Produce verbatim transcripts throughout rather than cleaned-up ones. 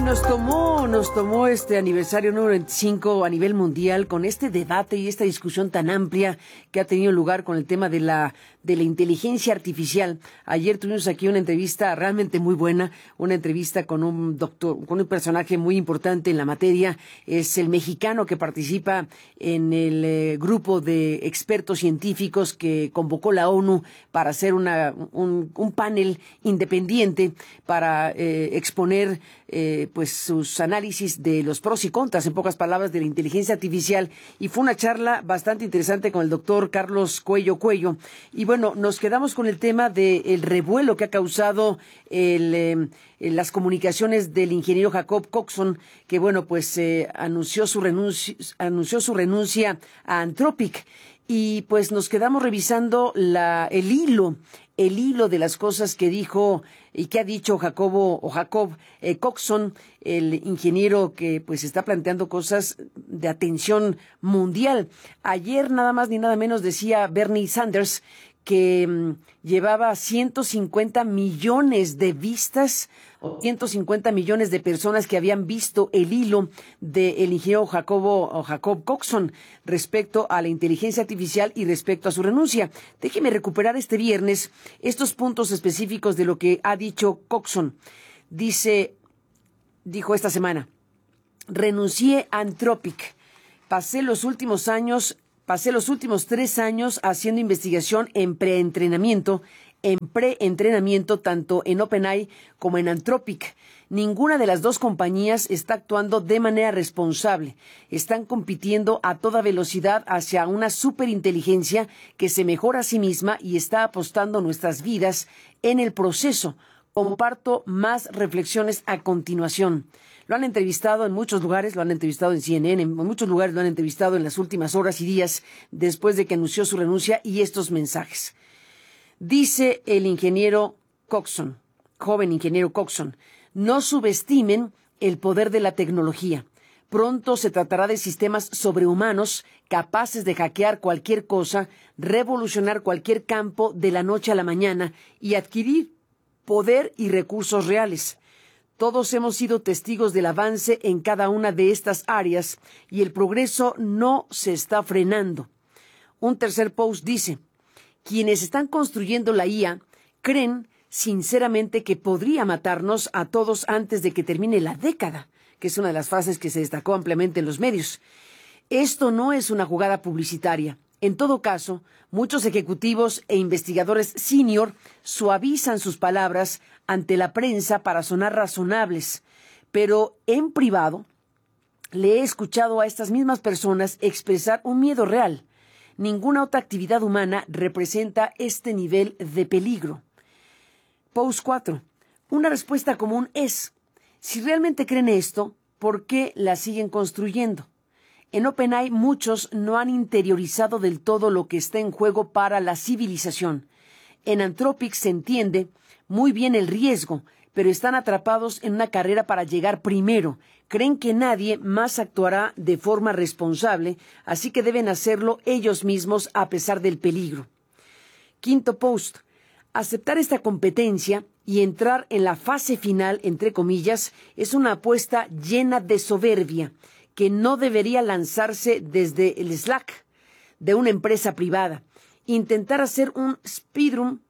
nos tomó, nos tomó este aniversario número veinticinco a nivel mundial con este debate y esta discusión tan amplia que ha tenido lugar con el tema de la de la inteligencia artificial. Ayer tuvimos aquí una entrevista realmente muy buena, una entrevista con un doctor, con un personaje muy importante en la materia. Es el mexicano que participa en el eh, grupo de expertos científicos que convocó la ONU para hacer una, un, un panel independiente para eh, exponer eh, pues sus análisis de los pros y contras, en pocas palabras, de la inteligencia artificial. Y fue una charla bastante interesante con el doctor Carlos Cuello Cuello. Y bueno, nos quedamos con el tema del revuelo que ha causado el, eh, las comunicaciones del ingeniero Jacob Coxon, que bueno, pues eh, anunció su renuncia, anunció su renuncia a Anthropic. Y pues nos quedamos revisando la, el hilo, el hilo de las cosas que dijo y que ha dicho Jacobo o Jacob eh, Coxon, el ingeniero que pues está planteando cosas de atención mundial. Ayer nada más ni nada menos decía Bernie Sanders que mmm, llevaba ciento cincuenta millones de vistas, o ciento cincuenta millones de personas que habían visto el hilo del ingeniero Jacobo o Jacob Coxon respecto a la inteligencia artificial y respecto a su renuncia. Déjeme recuperar este viernes estos puntos específicos de lo que ha dicho Coxon. Dice, dijo esta semana: renuncié a Anthropic. Pasé los últimos años Pasé los últimos tres años haciendo investigación en preentrenamiento, en preentrenamiento tanto en OpenAI como en Anthropic. Ninguna de las dos compañías está actuando de manera responsable. Están compitiendo a toda velocidad hacia una superinteligencia que se mejora a sí misma y está apostando nuestras vidas en el proceso. Comparto más reflexiones a continuación. Lo han entrevistado en muchos lugares, lo han entrevistado en C N N, en muchos lugares lo han entrevistado en las últimas horas y días después de que anunció su renuncia y estos mensajes. Dice el ingeniero Coxon, joven ingeniero Coxon: no subestimen el poder de la tecnología. Pronto se tratará de sistemas sobrehumanos capaces de hackear cualquier cosa, revolucionar cualquier campo de la noche a la mañana y adquirir poder y recursos reales. Todos hemos sido testigos del avance en cada una de estas áreas y el progreso no se está frenando. Un tercer post dice: quienes están construyendo la I A creen sinceramente que podría matarnos a todos antes de que termine la década, que es una de las frases que se destacó ampliamente en los medios. Esto no es una jugada publicitaria. En todo caso, muchos ejecutivos e investigadores senior suavizan sus palabras ante la prensa para sonar razonables, pero en privado le he escuchado a estas mismas personas expresar un miedo real. Ninguna otra actividad humana representa este nivel de peligro. Post cuatro. Una respuesta común es: si realmente creen esto, ¿por qué la siguen construyendo? En OpenAI muchos no han interiorizado del todo lo que está en juego para la civilización. En Anthropic se entiende muy bien el riesgo, pero están atrapados en una carrera para llegar primero. Creen que nadie más actuará de forma responsable, así que deben hacerlo ellos mismos a pesar del peligro. Quinto post. Aceptar esta competencia y entrar en la fase final, entre comillas, es una apuesta llena de soberbia que no debería lanzarse desde el Slack de una empresa privada. Intentar hacer un speedrun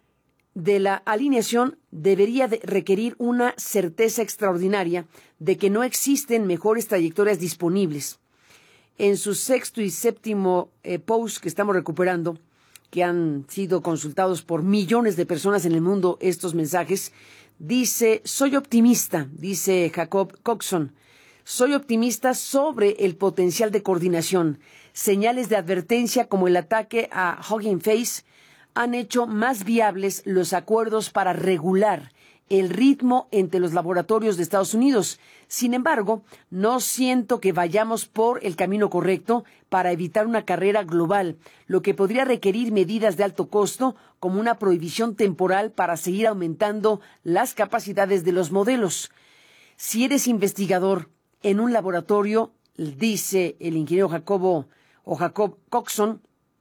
de la alineación debería de requerir una certeza extraordinaria de que no existen mejores trayectorias disponibles. En su sexto y séptimo eh, post que estamos recuperando, que han sido consultados por millones de personas en el mundo estos mensajes, dice: soy optimista, dice Jacob Coxon. Soy optimista sobre el potencial de coordinación. Señales de advertencia como el ataque a Hugging Face han hecho más viables los acuerdos para regular el ritmo entre los laboratorios de Estados Unidos. Sin embargo, no siento que vayamos por el camino correcto para evitar una carrera global, lo que podría requerir medidas de alto costo, como una prohibición temporal para seguir aumentando las capacidades de los modelos. Si eres investigador en un laboratorio, dice el ingeniero Jacobo o Jacob Coxon,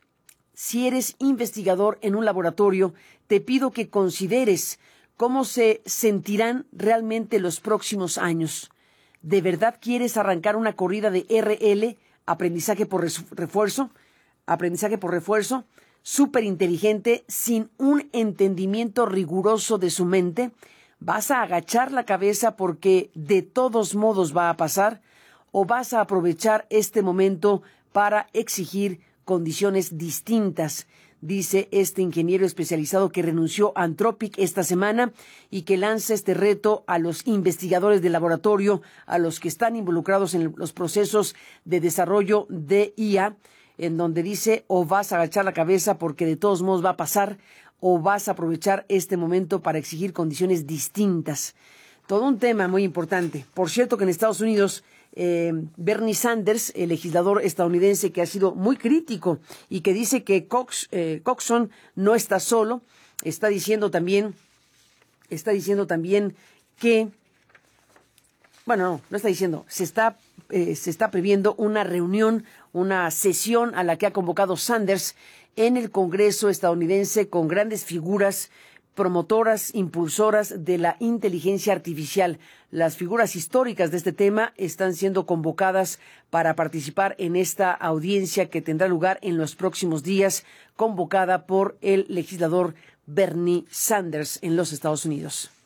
si eres investigador en un laboratorio, te pido que consideres cómo se sentirán realmente los próximos años. ¿De verdad quieres arrancar una corrida de R L, aprendizaje por refuerzo? Aprendizaje por refuerzo, súper inteligente, sin un entendimiento riguroso de su mente. ¿Vas a agachar la cabeza porque de todos modos va a pasar? ¿O vas a aprovechar este momento para exigir condiciones distintas? Dice este ingeniero especializado que renunció a Anthropic esta semana y que lanza este reto a los investigadores del laboratorio, a los que están involucrados en los procesos de desarrollo de I A, en donde dice: o vas a agachar la cabeza porque de todos modos va a pasar, o vas a aprovechar este momento para exigir condiciones distintas. Todo un tema muy importante. Por cierto que en Estados Unidos, eh, Bernie Sanders, el legislador estadounidense que ha sido muy crítico y que dice que Cox, eh, Coxon no está solo, está diciendo también, está diciendo también que, bueno, no, no está diciendo, se está, eh, se está previendo una reunión, una sesión a la que ha convocado Sanders en el Congreso estadounidense con grandes figuras promotoras, impulsoras de la inteligencia artificial. Las figuras históricas de este tema están siendo convocadas para participar en esta audiencia que tendrá lugar en los próximos días, convocada por el legislador Bernie Sanders en los Estados Unidos.